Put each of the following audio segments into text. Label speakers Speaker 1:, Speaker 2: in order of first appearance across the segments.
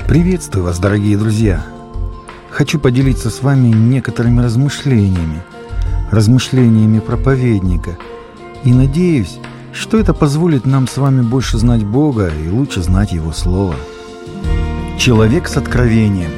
Speaker 1: Приветствую вас, дорогие друзья! Хочу поделиться с вами некоторыми размышлениями проповедника. И надеюсь, что это позволит нам с вами больше знать Бога и лучше знать Его Слово. Человек с откровением.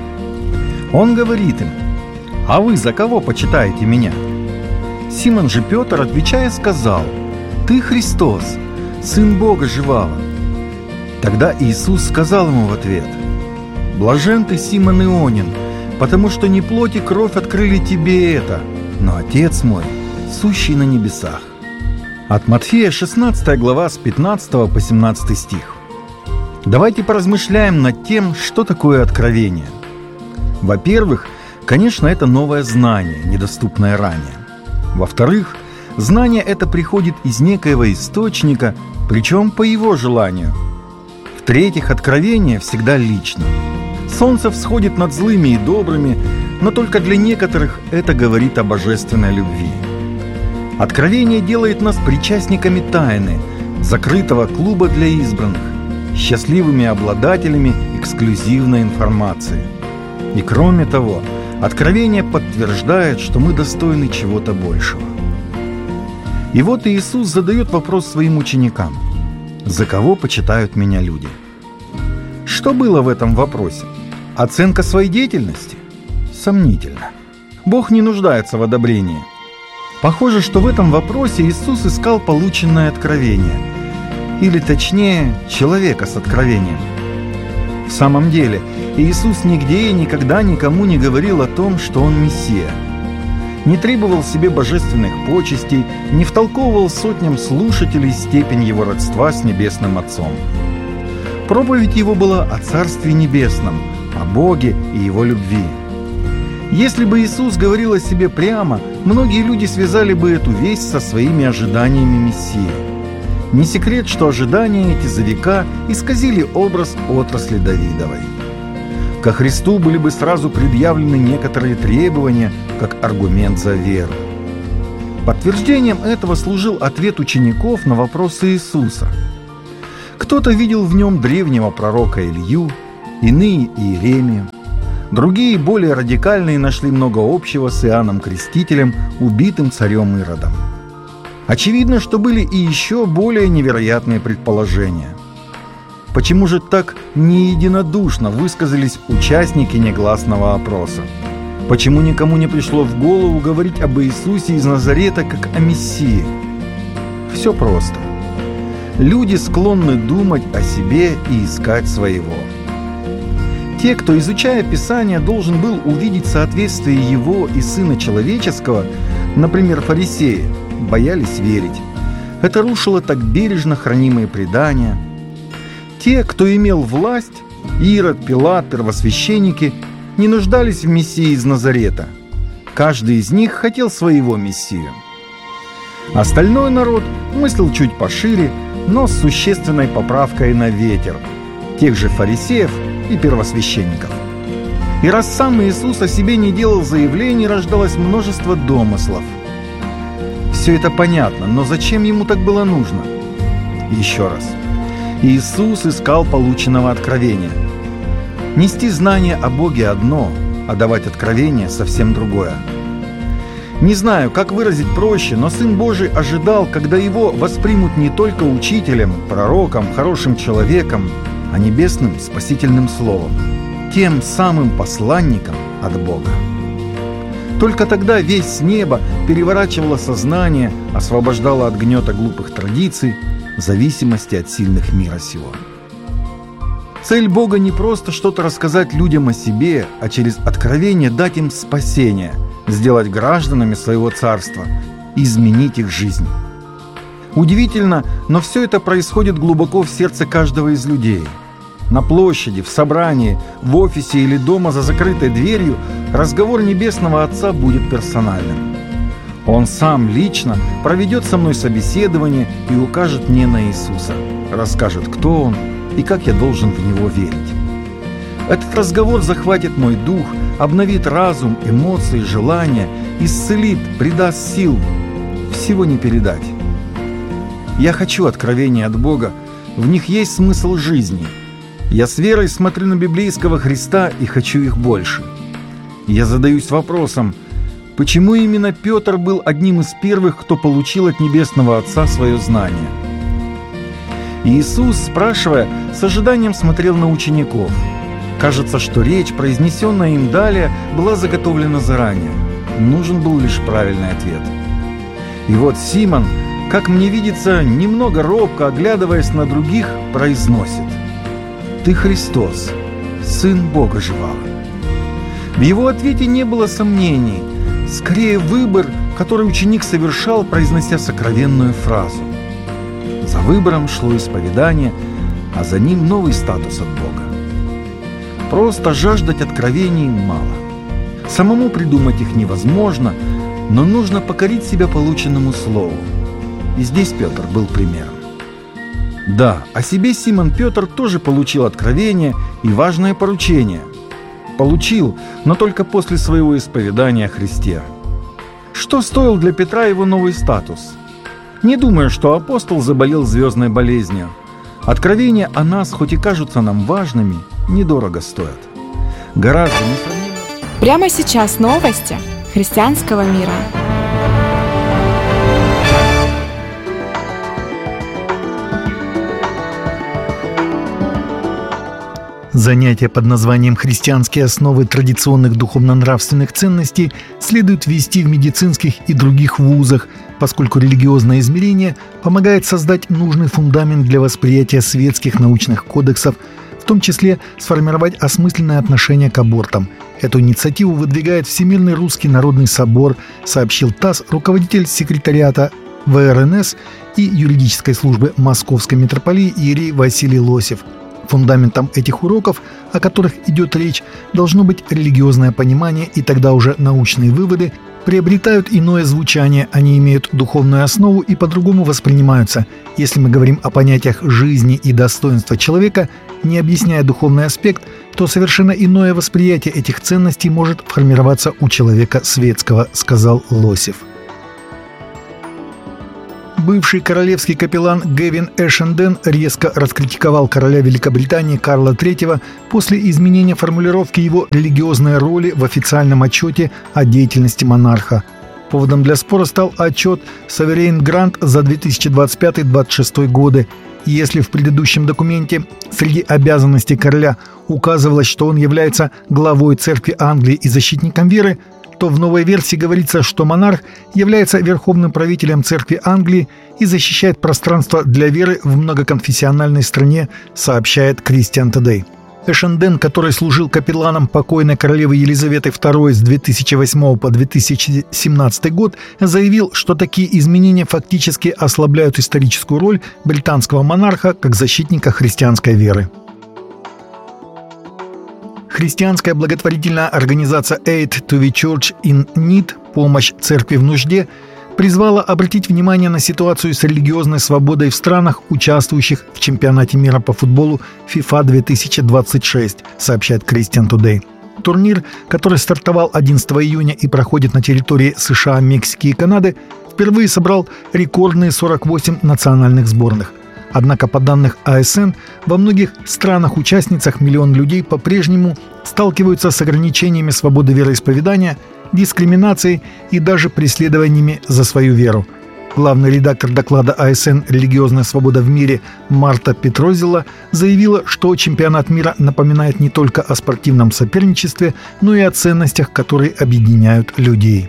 Speaker 1: Он говорит им: «А вы за кого почитаете меня?» Симон же Петр, отвечая, сказал: «Ты Христос, Сын Бога живого». Тогда Иисус сказал ему в ответ: «Блажен ты, Симон Ионин, потому что не плоть и кровь открыли тебе это, но Отец мой, сущий на небесах». От Матфея 16 глава с 15 по 17 стих. Давайте поразмышляем над тем, что такое откровение. Во-первых, конечно, это новое знание, недоступное ранее. Во-вторых, знание это приходит из некоего источника, причем по его желанию. В-третьих, откровение всегда лично. Солнце всходит над злыми и добрыми, но только для некоторых это говорит о божественной любви. Откровение делает нас причастниками тайны, закрытого клуба для избранных, счастливыми обладателями эксклюзивной информации. И кроме того, откровение подтверждает, что мы достойны чего-то большего. И вот Иисус задает вопрос своим ученикам: «За кого почитают меня люди?» Что было в этом вопросе? Оценка своей деятельности? Сомнительно. Бог не нуждается в одобрении. Похоже, что в этом вопросе Иисус искал полученное откровение. Или точнее, человека с откровением. В самом деле, Иисус нигде и никогда никому не говорил о том, что Он Мессия. Не требовал себе божественных почестей, не втолковывал сотням слушателей степень Его родства с Небесным Отцом. Проповедь Его была о Царстве Небесном, о Боге и Его любви. Если бы Иисус говорил о себе прямо, многие люди связали бы эту весть со своими ожиданиями Мессии. Не секрет, что ожидания эти за века исказили образ отрасли Давидовой. Ко Христу были бы сразу предъявлены некоторые требования, как аргумент за веру. Подтверждением этого служил ответ учеников на вопросы Иисуса. Кто-то видел в нем древнего пророка Илью, иные – Иеремию. Другие, более радикальные, нашли много общего с Иоанном Крестителем, убитым царем Иродом. Очевидно, что были и еще более невероятные предположения. Почему же так неединодушно высказались участники негласного опроса? Почему никому не пришло в голову говорить об Иисусе из Назарета как о Мессии? Все просто. Люди склонны думать о себе и искать своего. Те, кто, изучая Писание, должен был увидеть соответствие Его и Сына Человеческого, например, фарисеи, боялись верить. Это рушило так бережно хранимые предания. Те, кто имел власть, Ирод, Пилат, первосвященники, не нуждались в Мессии из Назарета. Каждый из них хотел своего Мессию. Остальной народ мыслил чуть пошире, но с существенной поправкой на ветер, тех же фарисеев и первосвященников. И раз сам Иисус о себе не делал заявлений, рождалось множество домыслов. Все это понятно, но зачем ему так было нужно? Еще раз. Иисус искал полученного откровения. Нести знание о Боге одно, а давать откровение совсем другое. Не знаю, как выразить проще, но Сын Божий ожидал, когда Его воспримут не только учителем, пророком, хорошим человеком, а небесным спасительным словом, тем самым посланником от Бога. Только тогда весть с неба переворачивала сознание, освобождала от гнета глупых традиций, зависимости от сильных мира сего. Цель Бога не просто что-то рассказать людям о себе, а через откровение дать им спасение, сделать гражданами своего царства, изменить их жизнь. Удивительно, но все это происходит глубоко в сердце каждого из людей. На площади, в собрании, в офисе или дома за закрытой дверью разговор Небесного Отца будет персональным. Он сам лично проведет со мной собеседование и укажет мне на Иисуса, расскажет, кто Он и как я должен в Него верить. Этот разговор захватит мой дух, обновит разум, эмоции, желания, исцелит, придаст сил. Всего не передать. Я хочу откровения от Бога, в них есть смысл жизни. Я с верой смотрю на библейского Христа и хочу их больше. Я задаюсь вопросом, почему именно Петр был одним из первых, кто получил от Небесного Отца свое знание? Иисус, спрашивая, с ожиданием смотрел на учеников. Кажется, что речь, произнесенная им далее, была заготовлена заранее. Нужен был лишь правильный ответ. И вот Симон, как мне видится, немного робко, оглядываясь на других, произносит: «Ты Христос, Сын Бога Живого». В его ответе не было сомнений, скорее выбор, который ученик совершал, произнося сокровенную фразу. За выбором шло исповедание, а за ним новый статус от Бога. Просто жаждать откровений мало. Самому придумать их невозможно, но нужно покорить себя полученному слову. И здесь Петр был примером. Да, о себе Симон Петр тоже получил откровение и важное поручение. Получил, но только после своего исповедания о Христе. Что стоил для Петра его новый статус? Не думаю, что апостол заболел звездной болезнью. Откровения о нас, хоть и кажутся нам важными, недорого стоят. Гораздо несравнимо.
Speaker 2: Прямо сейчас новости христианского мира.
Speaker 3: Занятия под названием «Христианские основы традиционных духовно-нравственных ценностей» следует вести в медицинских и других вузах, поскольку религиозное измерение помогает создать нужный фундамент для восприятия светских научных кодексов, в том числе сформировать осмысленное отношение к абортам. Эту инициативу выдвигает Всемирный Русский Народный Собор, сообщил ТАСС руководитель секретариата ВРНС и юридической службы Московской митрополии иерей Василий Лосев. Фундаментом этих уроков, о которых идет речь, должно быть религиозное понимание, и тогда уже научные выводы приобретают иное звучание, они имеют духовную основу и по-другому воспринимаются. Если мы говорим о понятиях жизни и достоинства человека, не объясняя духовный аспект, то совершенно иное восприятие этих ценностей может формироваться у человека светского, сказал Лосев. Бывший королевский капеллан Гэвин Эшенден резко раскритиковал короля Великобритании Карла III после изменения формулировки его религиозной роли в официальном отчете о деятельности монарха. Поводом для спора стал отчет Sovereign Grant за 2025-2026 годы. Если в предыдущем документе среди обязанностей короля указывалось, что он является главой церкви Англии и защитником веры, то в новой версии говорится, что монарх является верховным правителем церкви Англии и защищает пространство для веры в многоконфессиональной стране, сообщает Christian Today. Эшенден, который служил капелланом покойной королевы Елизаветы II с 2008 по 2017 год, заявил, что такие изменения фактически ослабляют историческую роль британского монарха как защитника христианской веры. Христианская благотворительная организация Aid to the Church in Need «Помощь церкви в нужде» призвала обратить внимание на ситуацию с религиозной свободой в странах, участвующих в чемпионате мира по футболу FIFA 2026, сообщает Christian Today. Турнир, который стартовал 11 июня и проходит на территории США, Мексики и Канады, впервые собрал рекордные 48 национальных сборных. Однако, по данным АСН, во многих странах-участницах миллион людей по-прежнему сталкиваются с ограничениями свободы вероисповедания, дискриминацией и даже преследованиями за свою веру. Главный редактор доклада АСН «Религиозная свобода в мире» Марта Петрозилла заявила, что чемпионат мира напоминает не только о спортивном соперничестве, но и о ценностях, которые объединяют людей.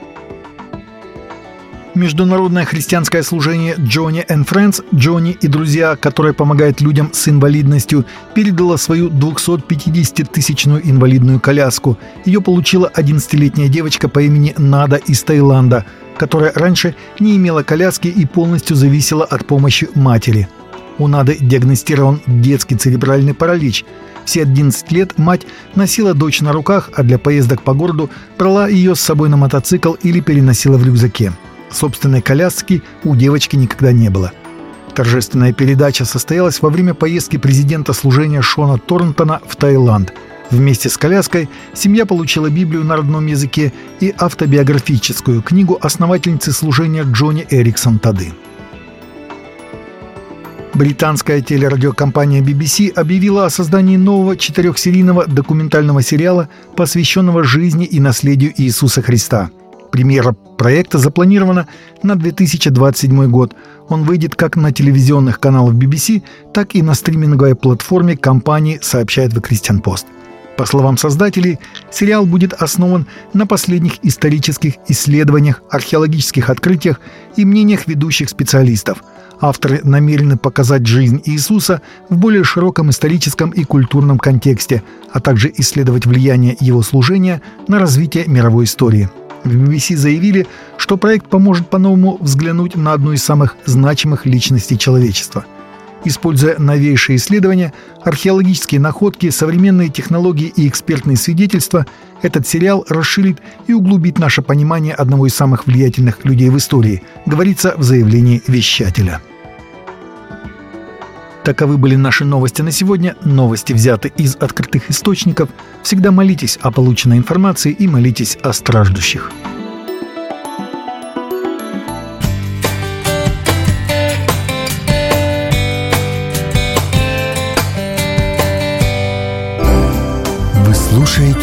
Speaker 3: Международное христианское служение Johnny and Friends «Джонни и друзья», которое помогает людям с инвалидностью, передало свою 250-тысячную инвалидную коляску. Ее получила 11-летняя девочка по имени Нада из Таиланда, которая раньше не имела коляски и полностью зависела от помощи матери. У Нады диагностирован детский церебральный паралич. Все 11 лет мать носила дочь на руках, а для поездок по городу брала ее с собой на мотоцикл или переносила в рюкзаке. Собственной коляски у девочки никогда не было. Торжественная передача состоялась во время поездки президента служения Шона Торнтона в Таиланд. Вместе с коляской семья получила Библию на родном языке и автобиографическую книгу основательницы служения Джонни Эриксон Тады. Британская телерадиокомпания BBC объявила о создании нового 4-серийного документального сериала, посвященного жизни и наследию Иисуса Христа. Премьера проекта запланирована на 2027 год. Он выйдет как на телевизионных каналах BBC, так и на стриминговой платформе компании, сообщает The Christian Post. По словам создателей, сериал будет основан на последних исторических исследованиях, археологических открытиях и мнениях ведущих специалистов. Авторы намерены показать жизнь Иисуса в более широком историческом и культурном контексте, а также исследовать влияние его служения на развитие мировой истории. В BBC заявили, что проект поможет по-новому взглянуть на одну из самых значимых личностей человечества. Используя новейшие исследования, археологические находки, современные технологии и экспертные свидетельства, этот сериал расширит и углубит наше понимание одного из самых влиятельных людей в истории, говорится в заявлении вещателя. Таковы были наши новости на сегодня. Новости взяты из открытых источников. Всегда молитесь о полученной информации и молитесь о страждущих.